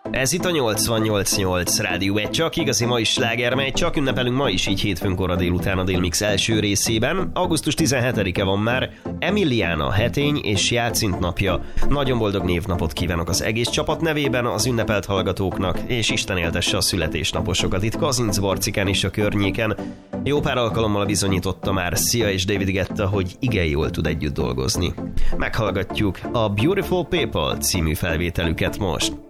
Ez itt a 88.8 Rádió 1, csak igazi mai sláger megy, csak ünnepelünk ma is így hétfőn kora délután a Délmix első részében. Augusztus 17-e van már, Emiliana Hetény és Játszint napja. Nagyon boldog névnapot kívánok az egész csapat nevében az ünnepelt hallgatóknak, és Isten éltesse a születésnaposokat itt Kazincbarcikán és a környéken. Jó pár alkalommal bizonyította már Sia és David Guetta, hogy igen jól tud együtt dolgozni. Meghallgatjuk a Beautiful People című felvételüket most.